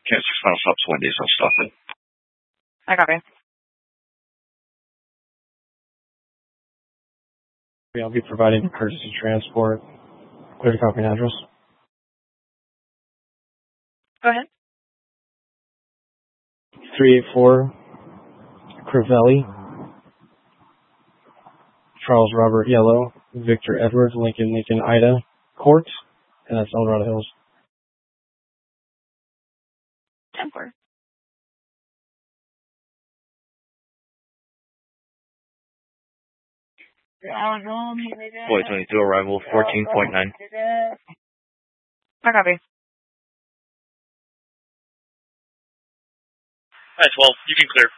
Cancel final stops Wendy's. I'll stop it. I copy. I'll be providing courtesy transport. Clear to copy and address. Go ahead. 384 Crivelli, Charles Robert Yellow, Victor Edward, Lincoln Ida Court, and that's El Dorado Hills. 10-4. Boy 22 arrival 14.9. I copy. Alright, well, you can clear.